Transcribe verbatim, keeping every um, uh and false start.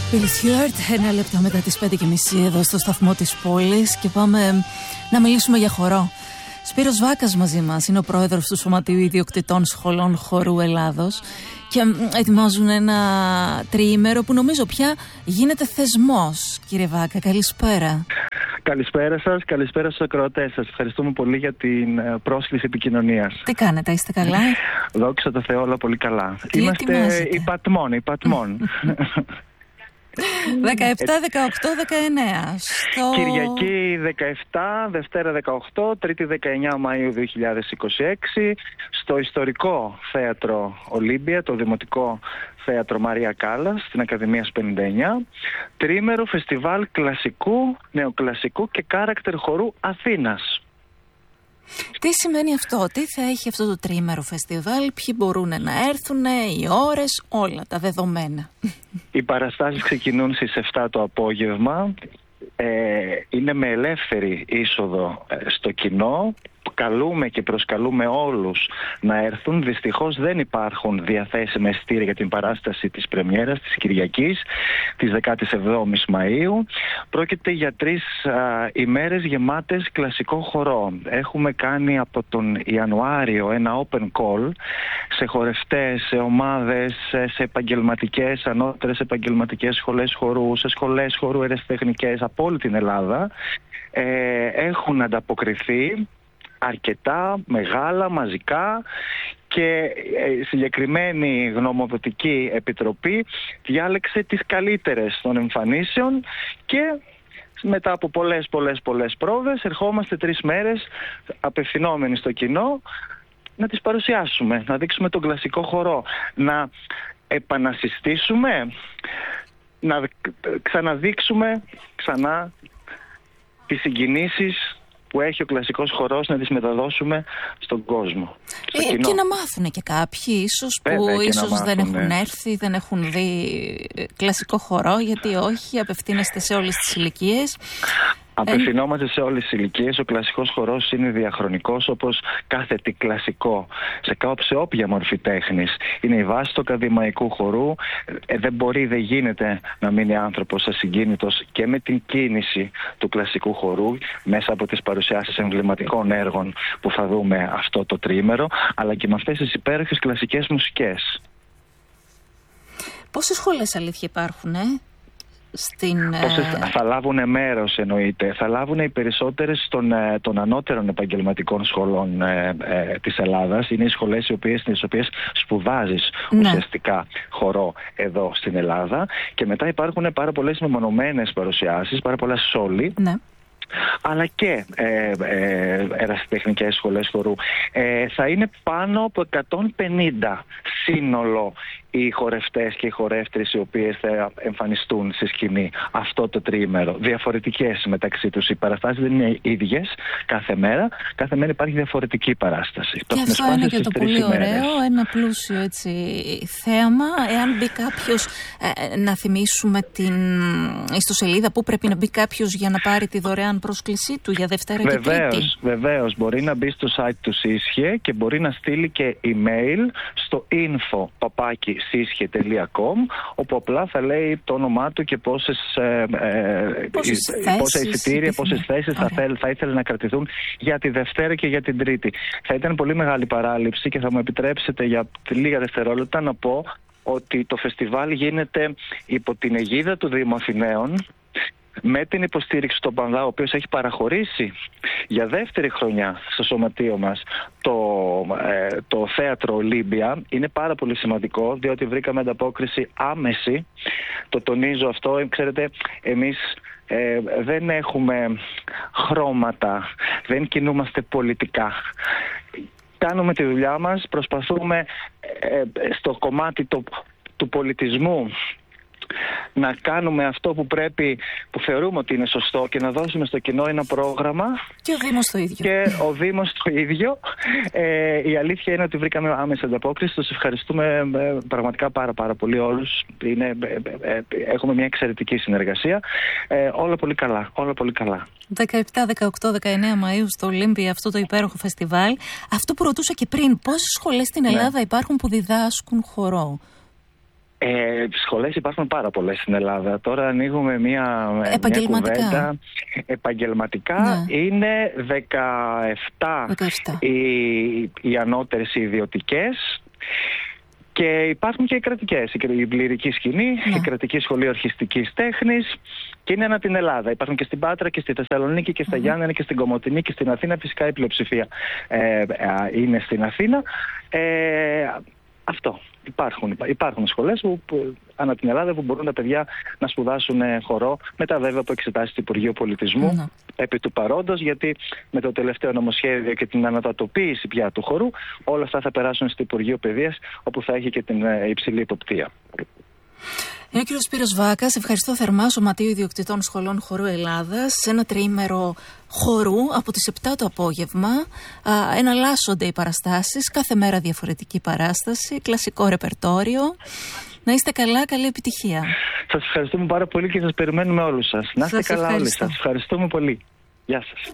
Bill Stewart, ένα λεπτό μετά τις πέντε και μισή εδώ στο σταθμό της πόλης και πάμε να μιλήσουμε για χορό. Σπύρος Βάκας μαζί μας, είναι ο πρόεδρος του Σωματείου Ιδιοκτητών Σχολών Χορού Ελλάδος και ετοιμάζουν ένα τριήμερο που νομίζω πια γίνεται θεσμός. Κύριε Βάκα, καλησπέρα. Καλησπέρα σας, καλησπέρα στους ακροατές σας. Ευχαριστούμε πολύ για την πρόσκληση επικοινωνίας. Τι κάνετε, είστε καλά? Δόξα τω Θεώ, όλα πολύ καλά. Τι Είμαστε ετοιμάζετε? υπατμών, υπατμών. δεκαεπτά, δεκαοκτώ, δεκαεννέα στο... Κυριακή δεκαεπτά, Δευτέρα δεκαοκτώ, Τρίτη δεκαεννέα Μαΐου δύο χιλιάδες είκοσι έξι στο ιστορικό θέατρο Ολύμπια, το Δημοτικό Θέατρο Μαρία Κάλλας, στην Ακαδημίας πενήντα εννέα, τριήμερο φεστιβάλ κλασικού, νεοκλασικού και κάρακτερ χορού Αθήνας. Τι σημαίνει αυτό, τι θα έχει αυτό το τριήμερο φεστιβάλ, ποιοι μπορούν να έρθουν, οι ώρες, όλα τα δεδομένα? Οι παραστάσεις ξεκινούν στις επτά το απόγευμα, ε, είναι με ελεύθερη είσοδο στο κοινό. Καλούμε και προσκαλούμε όλους να έρθουν. Δυστυχώς δεν υπάρχουν διαθέσιμα εισιτήρια για την παράσταση της πρεμιέρας της Κυριακής, της δεκαεπτά Μαΐου. Πρόκειται για τρεις α, ημέρες γεμάτες κλασικό χορό. Έχουμε κάνει από τον Ιανουάριο ένα open call σε χορευτές, σε ομάδες, σε επαγγελματικές, ανώτερες επαγγελματικές σχολές χορού, σε σχολές χορού ερασιτεχνικές από όλη την Ελλάδα. Ε, έχουν ανταποκριθεί αρκετά, μεγάλα, μαζικά, και η συγκεκριμένη γνωμοδοτική επιτροπή διάλεξε τις καλύτερες των εμφανίσεων και μετά από πολλές πολλές πολλές πρόβες ερχόμαστε τρεις μέρες απευθυνόμενοι στο κοινό να τις παρουσιάσουμε, να δείξουμε τον κλασικό χορό, να επανασυστήσουμε, να ξαναδείξουμε ξανά τις συγκινήσεις που έχει ο κλασικός χορός, να τις μεταδώσουμε στον κόσμο. Στο ε, και να μάθουν και κάποιοι ίσως που Βέβαια, ίσως μάθουν, δεν έχουν ναι. έρθει, δεν έχουν δει κλασικό χορό, γιατί όχι, απευθύνεστε σε όλες τις ηλικίες. Απευθυνόμαστε σε όλες τις ηλικίες. Ο κλασικός χορός είναι διαχρονικός όπως κάθε τι κλασικό. Σε κάψε όποια μορφή τέχνης. Είναι η βάση του ακαδημαϊκού χορού. Ε, δεν μπορεί, δεν γίνεται να μείνει άνθρωπος ασυγκίνητος και με την κίνηση του κλασικού χορού μέσα από τις παρουσιάσεις εμβληματικών έργων που θα δούμε αυτό το τριήμερο, αλλά και με αυτές τις υπέροχες κλασικές μουσικές. Πόσες σχολές αλήθεια υπάρχουν, ε? Στην... Πόσες θα λάβουν μέρος, εννοείται. Θα λάβουν οι περισσότερες των, των ανώτερων επαγγελματικών σχολών ε, ε, της Ελλάδας. Είναι οι σχολές οι οποίες, τις οποίες σπουδάζεις ναι. ουσιαστικά χορό εδώ στην Ελλάδα. Και μετά υπάρχουν πάρα πολλές μεμονωμένες παρουσιάσεις, πάρα πολλά σόλι. Ναι. Αλλά και ε, ε, ερασιτεχνικές σχολές χορού. Ε, θα είναι πάνω από εκατόν πενήντα σύνολο οι χορευτές και οι χορεύτριες οι οποίες θα εμφανιστούν στη σκηνή αυτό το τριήμερο. Διαφορετικές μεταξύ τους. Οι παραστάσεις δεν είναι ίδιες κάθε μέρα. Κάθε μέρα υπάρχει διαφορετική παράσταση. Και το αυτό είναι και το πολύ ημέρες. ωραίο, ένα πλούσιο έτσι, θέαμα. Εάν μπει κάποιος, ε, να θυμίσουμε την ιστοσελίδα που πρέπει να μπει κάποιος για να πάρει τη δωρεάν πρόσκλησή του για Δευτέρα βεβαίως, και Τρίτη. Βεβαίως, μπορεί να μπει στο site του Σίσχε και μπορεί να στείλει και email στο info παπάκι σίσχε τελεία κομ, όπου απλά θα λέει το όνομά του και πόσες, ε, ε, πόσες ε, πόσα εισιτήρια, πόσες θέσεις θα, θέλ, θα ήθελε να κρατηθούν για τη Δευτέρα και για την Τρίτη. Θα ήταν πολύ μεγάλη παράληψη και θα μου επιτρέψετε για λίγα δευτερόλεπτα να πω ότι το φεστιβάλ γίνεται υπό την αιγίδα του Δήμου Αθηναίων, με την υποστήριξη του Πανδά, ο οποίος έχει παραχωρήσει για δεύτερη χρονιά στο σωματείο μας το, ε, το θέατρο Ολύμπια. Είναι πάρα πολύ σημαντικό, διότι βρήκαμε ανταπόκριση άμεση. Το τονίζω αυτό. Ξέρετε, εμείς ε, δεν έχουμε χρώματα, δεν κινούμαστε πολιτικά. Κάνουμε τη δουλειά μας, προσπαθούμε ε, στο κομμάτι το, του πολιτισμού να κάνουμε αυτό που πρέπει, που θεωρούμε ότι είναι σωστό και να δώσουμε στο κοινό ένα πρόγραμμα. Και ο Δήμος το ίδιο. Και ο Δήμος το ίδιο. Ε, η αλήθεια είναι ότι βρήκαμε άμεση ανταπόκριση. Τους ευχαριστούμε ε, πραγματικά πάρα πάρα πολύ όλους. Είναι, ε, ε, έχουμε μια εξαιρετική συνεργασία. Ε, όλα πολύ καλά. Όλα πολύ καλά. δεκαεπτά, δεκαοκτώ, δεκαεννέα Μαΐου στο Ολύμπια αυτό το υπέροχο φεστιβάλ. Αυτό που ρωτούσα και πριν, πόσες σχολές στην Ελλάδα ναι. υπάρχουν που διδάσκουν χορό? Ε, σχολές υπάρχουν πάρα πολλές στην Ελλάδα. Τώρα ανοίγουμε μια, μια κουβέντα. Επαγγελματικά ναι. Είναι δεκαεπτά, δεκαεπτά. Οι, οι ανώτερες ιδιωτικές. Και υπάρχουν και οι κρατικές, η Λυρική Σκηνή, ναι. Η Κρατική Σχολή Ορχιστικής Τέχνης, και είναι ανά την Ελλάδα. Υπάρχουν και στην Πάτρα και στη Θεσσαλονίκη και στα mm-hmm. Γιάννενα και στην Κομοτηνή και στην Αθήνα. Φυσικά η πλειοψηφία ε, ε, είναι στην Αθήνα. Ε, αυτό. Υπάρχουν, υπάρχουν σχολές που, που, ανά την Ελλάδα που μπορούν τα παιδιά να σπουδάσουν χορό, μετά βέβαια από εξετάσεις του Υπουργείου Πολιτισμού mm-hmm. επί του παρόντος, γιατί με το τελευταίο νομοσχέδιο και την ανατατοποίηση πια του χορού, όλα αυτά θα περάσουν στο Υπουργείο Παιδείας, όπου θα έχει και την ε, υψηλή υποπτία. Είναι ο κύριος Σπύρος Βάκας. Ευχαριστώ θερμά. Σωματείο Ιδιοκτητών Σχολών Χορού Ελλάδας. Σε ένα τριήμερο χορού από τις επτά το απόγευμα. Α, εναλλάσσονται οι παραστάσεις. Κάθε μέρα διαφορετική παράσταση. Κλασικό ρεπερτόριο. Να είστε καλά. Καλή επιτυχία. Σας ευχαριστούμε πάρα πολύ και σας περιμένουμε όλους σας. Να είστε σας καλά όλοι σας. Ευχαριστούμε πολύ. Γεια σας.